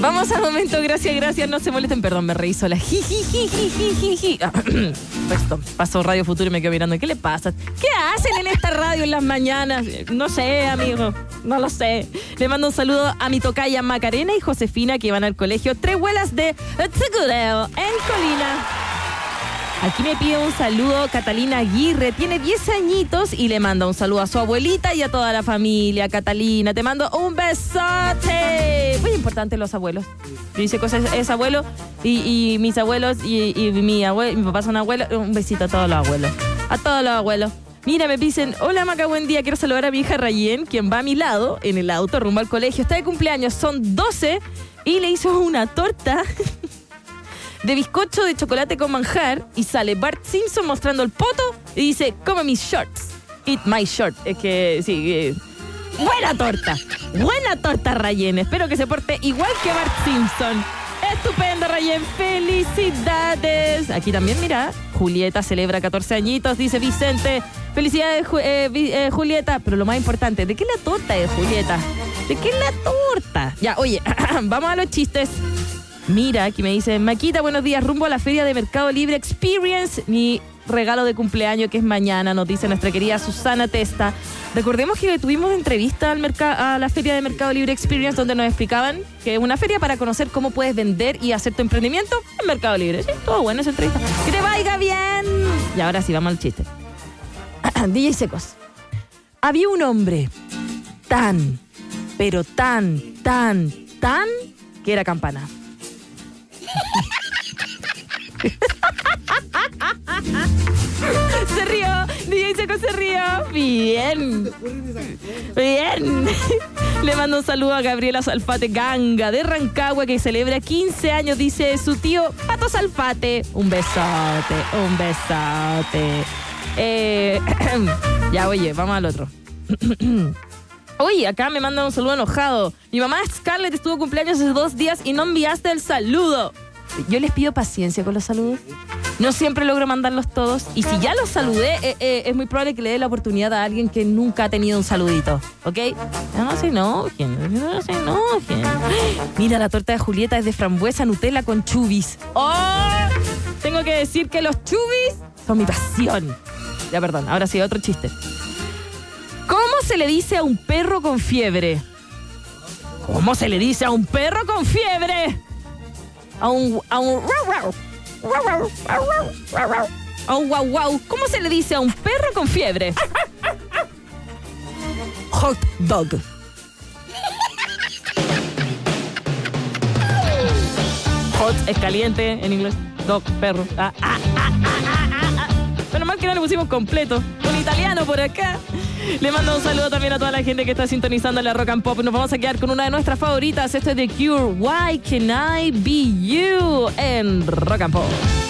Vamos al momento, gracias, no se molesten. Perdón, me reí sola. Pasó Radio Futuro y me quedo mirando. ¿Qué le pasa? ¿Qué hacen en esta radio en las mañanas? No sé, amigo, no lo sé. Le mando un saludo a mi tocaya Macarena y Josefina, que van al colegio Tres Huelas de Tsukureo, en Colina. Aquí me pide un saludo Catalina Aguirre, tiene 10 añitos y le manda un saludo a su abuelita y a toda la familia. Catalina, te mando un besote. Muy importante los abuelos. Yo hice cosas, es abuelo y mis abuelos y mi papá son abuelos. Un besito a todos los abuelos. A todos los abuelos. Mira, me dicen, hola Maca, buen día, quiero saludar a mi hija Rayen, quien va a mi lado en el auto rumbo al colegio. Está de cumpleaños, son 12 y le hizo una torta de bizcocho de chocolate con manjar y sale Bart Simpson mostrando el poto y dice, come mis shorts, eat my short. Es que, sí, buena torta, Rayen. Espero que se porte igual que Bart Simpson. Estupendo, Rayen, felicidades. Aquí también, mira, Julieta celebra 14 añitos, dice Vicente. Felicidades, Julieta. Pero lo más importante, ¿de qué la torta es, Julieta? ¿De qué la torta? Ya, oye, vamos a los chistes. Mira, aquí me dice, Maquita, buenos días, rumbo a la Feria de Mercado Libre Experience, mi regalo de cumpleaños que es mañana, nos dice nuestra querida Susana Testa. Recordemos que tuvimos entrevista a la Feria de Mercado Libre Experience, donde nos explicaban que es una feria para conocer cómo puedes vender y hacer tu emprendimiento en Mercado Libre. Sí, todo bueno esa entrevista. ¡Que te vaya bien! Y ahora sí, vamos al chiste. DJ Secos. Había un hombre tan, pero tan, que era campana. Se rió, DJ Seco se rió. Bien. Le mando un saludo a Gabriela Salfate Ganga de Rancagua, que celebra 15 años, dice su tío Pato Salfate. Un besote. Ya, oye, vamos al otro. Oye, acá me mandan un saludo enojado. Mi mamá Scarlett estuvo cumpleaños hace 2 días y no enviaste el saludo. Yo les pido paciencia con los saludos. No siempre logro mandarlos todos. Y si ya los saludé, es muy probable que le dé la oportunidad a alguien que nunca ha tenido un saludito. ¿Ok? No se enojen. Mira, la torta de Julieta es de frambuesa, Nutella con chubis. ¡Oh! Tengo que decir que los chubis son mi pasión. Ya, perdón. Ahora sí, otro chiste. ¿Cómo se le dice a un perro con fiebre? ¿Cómo se le dice a un perro con fiebre? A un guau guau. ¿Cómo se le dice a un perro con fiebre? Hot dog. Hot es caliente en inglés. Dog, perro. Menos mal que no le pusimos completo. Un italiano por acá. Le mando un saludo también a toda la gente que está sintonizando la Rock and Pop. Nos vamos a quedar con una de nuestras favoritas. Esto es The Cure, Why Can I Be You, en Rock and Pop.